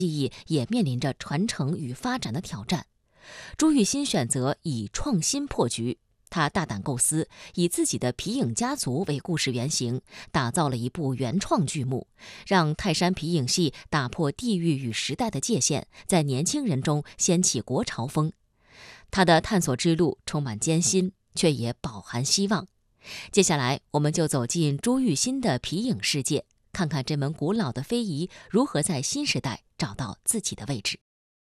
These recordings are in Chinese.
技艺也面临着传承与发展的挑战。朱玉新选择以创新破局，他大胆构思，以自己的皮影家族为故事原型，打造了一部原创剧目，让泰山皮影戏打破地域与时代的界限，在年轻人中掀起国潮风。他的探索之路充满艰辛，却也饱含希望。接下来，我们就走进朱玉新的皮影世界，看看这门古老的非遗如何在新时代找到自己的位置。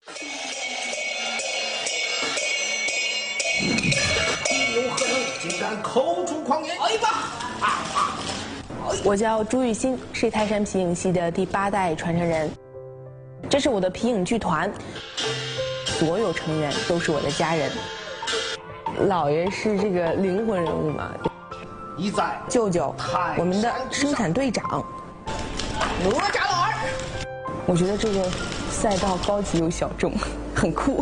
你有何能，竟敢口出狂言？哎吧！ 我叫朱玉新，是泰山皮影戏的第8代传承人。这是我的皮影剧团，所有成员都是我的家人。老爷是这个灵魂人物嘛？ 你在舅舅，我们的生产队长。 哪吒老二。 我觉得这个赛道高级又小众，很酷。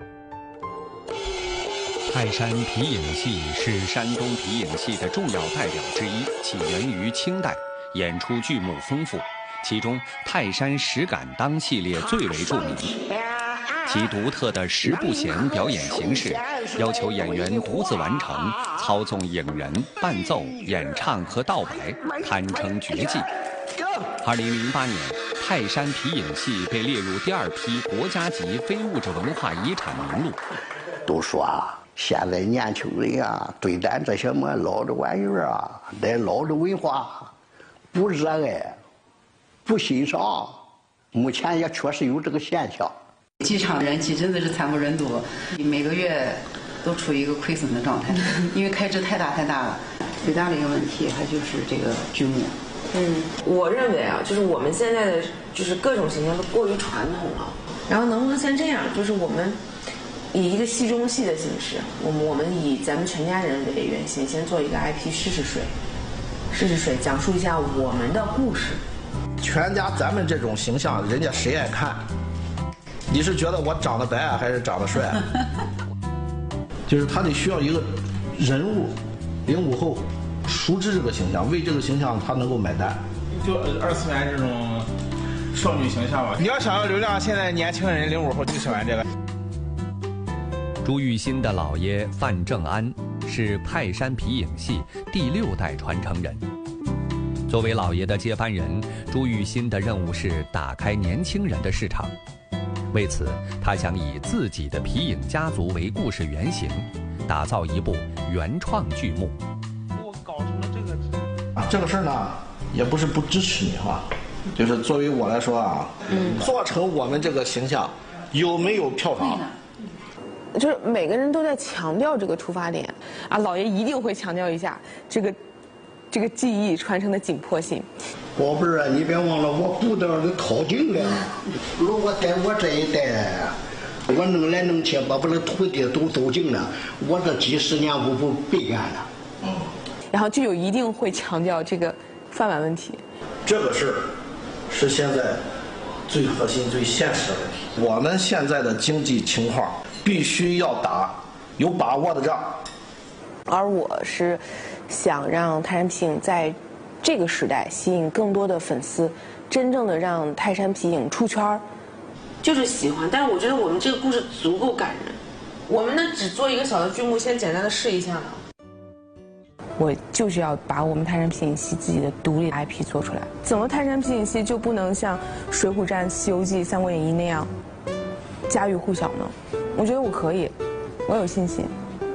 泰山皮影戏是山东皮影戏的重要代表之一，起源于清代，演出剧目丰富，其中泰山石敢当系列最为著名。其独特的十步弦表演形式，要求演员独自完成，操纵影人、伴奏、演唱和道白，堪称绝技。2008年，泰山皮影戏被列入第2批国家级非物质文化遗产名录。 都说啊，现在年轻人啊，对咱这些么老的玩意儿啊，这老的文化不热爱，不欣赏。目前也确实有这个现象。 剧场人气真的是惨不忍睹，每个月都处于一个亏损的状态，因为开支太大了。最大的一个问题还就是这个剧目。 我认为啊，就是我们现在的就是各种形象都过于传统了，然后能不能像这样，就是我们以一个戏中戏的形式，我们以咱们全家人为原型，先做一个 IP 试试水，讲述一下我们的故事。 全家咱们这种形象，人家谁爱看？你是觉得我长得白啊，还是长得帅啊？就是他得需要一个人物05后熟知这个形象，为这个形象他能够买单。 就2次元这种少女形象吧。你要想要流量，现在年轻人05后就喜欢这个。 朱玉新的姥爷范正安是泰山皮影戏第6代传承人。作为姥爷的接班人，朱玉新的任务是打开年轻人的市场。为此，他想以自己的皮影家族为故事原型，打造一部原创剧目。 我搞成了这个这个事儿呢，也不是不支持你哈，就是作为我来说啊，做成我们这个形象，有没有票房？ 就是每个人都在强调这个出发点啊，老爷一定会强调一下这个技艺传承的紧迫性。 宝贝儿啊，你别忘了我骨头都掏净了。如果在我这一代，我弄来弄去把那土地都走净了，我这几十年不白干了。 然后就有一定会强调这个饭碗问题。 这个事儿是现在最核心、最现实的问题。我们现在的经济情况必须要打有把握的仗。 而我是想让泰山皮影在这个时代吸引更多的粉丝，真正的让泰山皮影出圈。 就是喜欢，但是我觉得我们这个故事足够感人。我们呢，只做一个小的剧目，先简单的试一下呢。 我就是要把我们泰山皮影戏自己的独立 IP 做出来。怎么泰山皮影戏就不能像《水浒传》《西游记》《三国演义》那样家喻户晓呢？我觉得我可以，我有信心。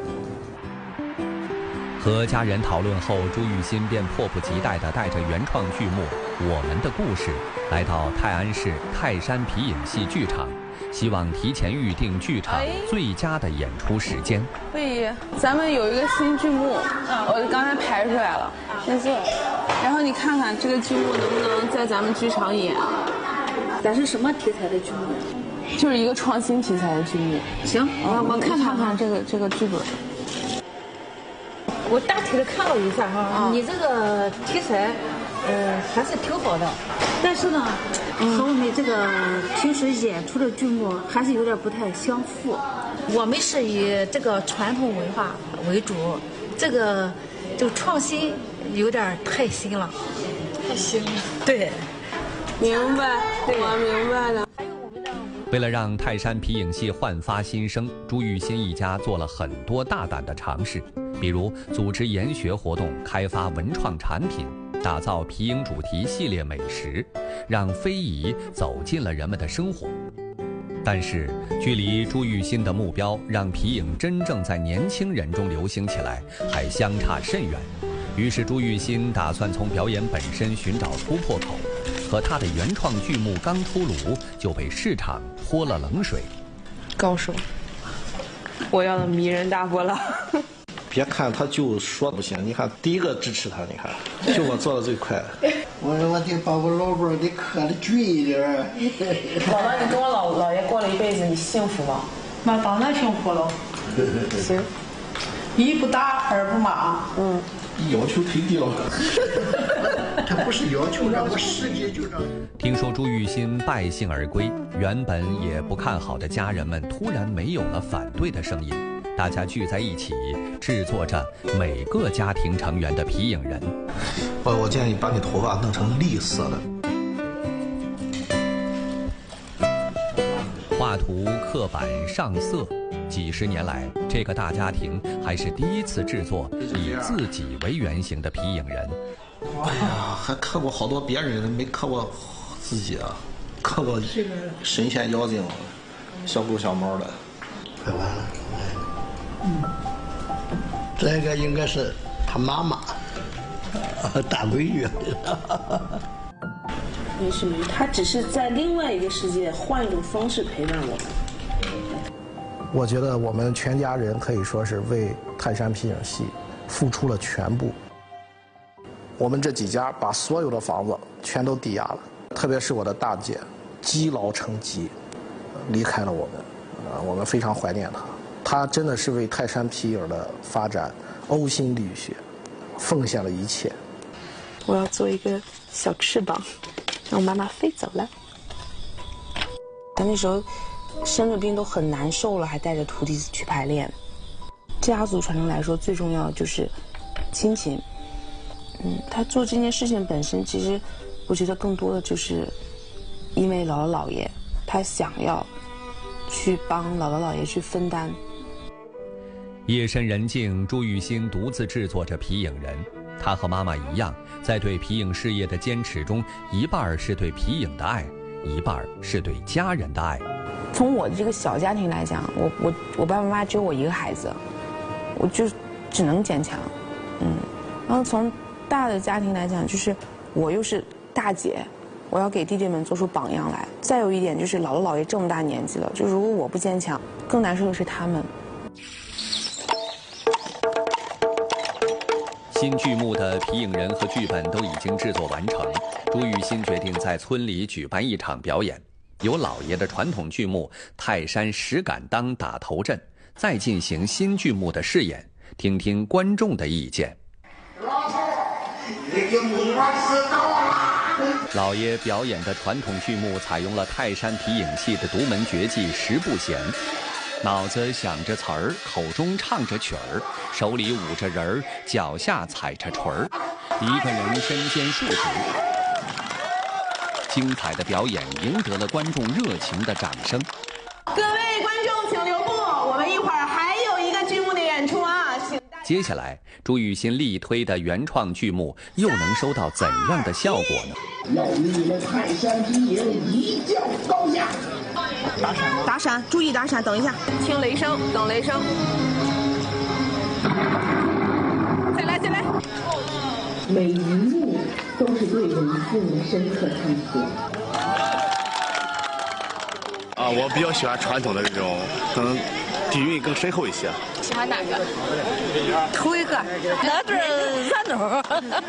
和家人讨论后，朱玉新便迫不及待地带着原创剧目《我们的故事》来到泰安市泰山皮影戏剧场，希望提前预定剧场最佳的演出时间。 魏姨，咱们有一个新剧目，我刚才排出来了，先坐。然后你看看这个剧目能不能在咱们剧场演？ 咱是什么题材的剧目？ 就是一个创新题材的剧目。 行，我看看这个剧本。 我大体的看了一下哈，你这个题材，还是挺好的，但是呢，和我们这个平时演出的剧目还是有点不太相符。我们是以这个传统文化为主，这个创新有点太新了。太新了。对。 明白，我明白了。 为了让泰山皮影戏焕发新生，朱玉新一家做了很多大胆的尝试，比如组织研学活动，开发文创产品，打造皮影主题系列美食，让非遗走进了人们的生活。但是，距离朱玉新的目标让皮影真正在年轻人中流行起来，还相差甚远。于是，朱玉新打算从表演本身寻找突破口。可他的原创剧目刚出炉，就被市场泼了冷水。 高手，我要的迷人大波浪。 别看他就说不行，你看第一个支持他，你看就我做的最快。 我说我得把我老伴儿得磕得均一点。 姥姥，你跟我姥爷过了一辈子，你幸福吗？ 那当然幸福了。 行， 一不打，二不骂。 要求忒低了。 他不是要求，让我实际就让。 听说朱玉新败兴而归，原本也不看好的家人们突然没有了反对的声音，大家聚在一起制作着每个家庭成员的皮影人。 我建议把你头发弄成栗色的。画图刻板上色，几十年来，这个大家庭还是第一次制作以自己为原型的皮影人。 哎呀，还刻过好多别人，没刻过自己啊，刻过神仙妖精、小狗小猫的。 快完了。这个应该是他妈妈，大闺女。 没什么，他只是在另外一个世界换一种方式陪伴我们。 我觉得我们全家人可以说是为泰山皮影戏付出了全部。我们这几家把所有的房子全都抵押了，特别是我的大姐积劳成疾，离开了我们，我们非常怀念她。她真的是为泰山皮影的发展呕心沥血，奉献了一切。 我要做一个小翅膀，让我妈妈飞走了。但那时候生着病都很难受了，还带着徒弟去排练。家族传承来说，最重要的就是亲情。他做这件事情本身，其实我觉得更多的就是因为姥姥姥爷，他想要去帮姥姥姥爷去分担。 夜深人静，朱玉新独自制作着皮影人。他和妈妈一样，在对皮影事业的坚持中，一半是对皮影的爱，一半是对家人的爱。 从我的这个小家庭来讲，我爸爸妈妈只有我一个孩子，我就只能坚强。然后从大的家庭来讲，就是我又是大姐，我要给弟弟们做出榜样来。再有一点就是姥姥姥爷这么大年纪了，就如果我不坚强，更难受的是他们。 新剧目的皮影人和剧本都已经制作完成，朱玉新决定在村里举办一场表演，由老爷的传统剧目《泰山石敢当》打头阵，再进行新剧目的试演，听听观众的意见。老爷表演的传统剧目采用了泰山皮影戏的独门绝技十步弦，脑子想着词儿，口中唱着曲儿，手里舞着人儿，脚下踩着锤儿，一个人身兼数职。精彩的表演赢得了观众热情的掌声。 各位观众请留步，我们一会儿还有一个剧目的演出啊！ 接下来，朱玉新力推的原创剧目又能收到怎样的效果呢？ 要你们泰山皮影一较高下。 打闪，注意打闪，等一下，听雷声，等雷声。再来，再来。 每一幕都是对人性的深刻探索。 我比较喜欢传统的这种，可能底蕴更深厚一些。 喜欢哪个？ 头一个，那是三种。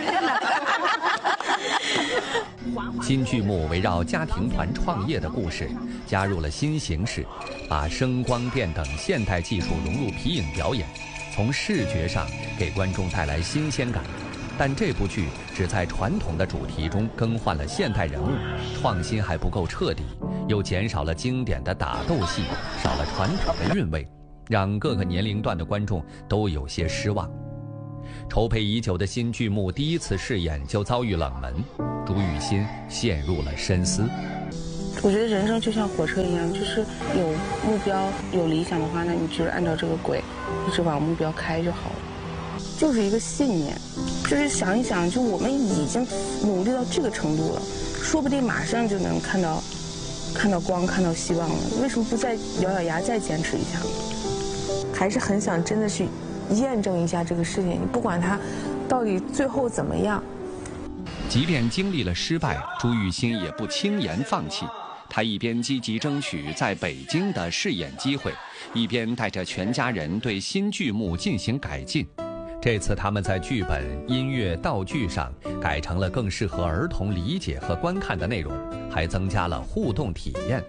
新剧目围绕家庭团创业的故事，加入了新形式，把声光电等现代技术融入皮影表演，从视觉上给观众带来新鲜感。但这部剧只在传统的主题中更换了现代人物，创新还不够彻底，又减少了经典的打斗戏，少了传统的韵味，让各个年龄段的观众都有些失望。筹备已久的新剧目第一次试演就遭遇冷门，朱玉新陷入了深思。 我觉得人生就像火车一样，就是有目标、有理想的话，那你就是按照这个轨一直往目标开就好了。就是一个信念，就是想一想，就我们已经努力到这个程度了，说不定马上就能看到光、看到希望了。为什么不再咬咬牙再坚持一下？还是很想真的去验证一下这个事情，不管它到底最后怎么样。 即便经历了失败，朱玉新也不轻言放弃。他一边积极争取在北京的饰演机会，一边带着全家人对新剧目进行改进。这次他们在剧本、音乐、道具上改成了更适合儿童理解和观看的内容，还增加了互动体验。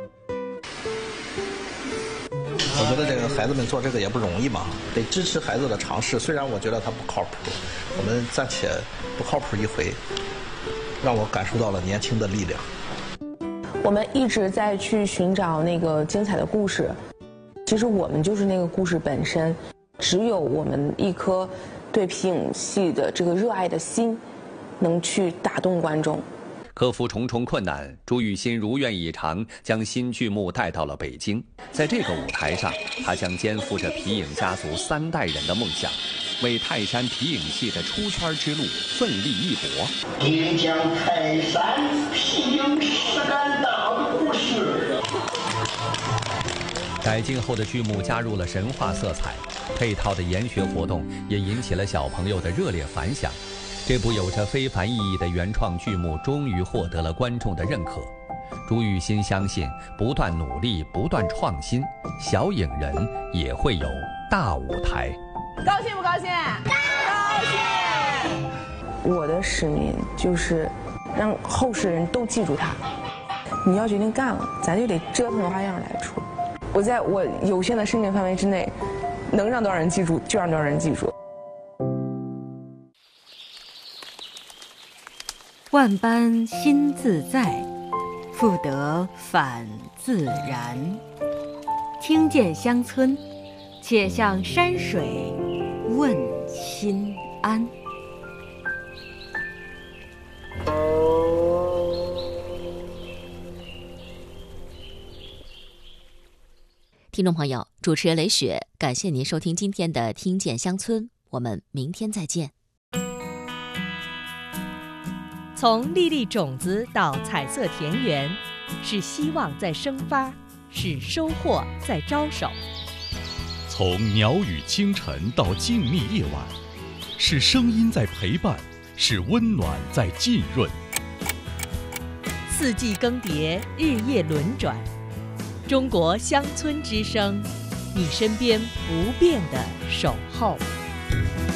我觉得这个孩子们做这个也不容易嘛，得支持孩子的尝试。虽然我觉得他不靠谱，我们暂且不靠谱一回，让我感受到了年轻的力量。 我们一直在去寻找那个精彩的故事，其实我们就是那个故事本身。只有我们一颗对皮影戏的这个热爱的心，能去打动观众。 克服重重困难，朱玉新如愿以偿将新剧目带到了北京。在这个舞台上，他将肩负着皮影家族3代人的梦想，为泰山皮影戏的出圈之路奋力一搏。 也将泰山皮影实干大的故事。 改进后的剧目加入了神话色彩，配套的研学活动也引起了小朋友的热烈反响。这部有着非凡意义的原创剧目终于获得了观众的认可。朱玉新相信，不断努力，不断创新，小影人也会有大舞台。 高兴不高兴？高兴！ 我的使命就是让后世人都记住他。你要决定干了，咱就得折腾花样来出。我在我有限的生命范围之内，能让多少人记住就让多少人记住。 万般心自在，复得返自然。听见乡村，且向山水问心安。 听众朋友，主持人雷雪，感谢您收听今天的《听见乡村》，我们明天再见。 从粒粒种子到彩色田园，是希望在生发，是收获在招手。 从鸟语清晨到静谧夜晚，是声音在陪伴，是温暖在浸润。 四季更迭，日夜轮转，中国乡村之声，你身边不变的守候。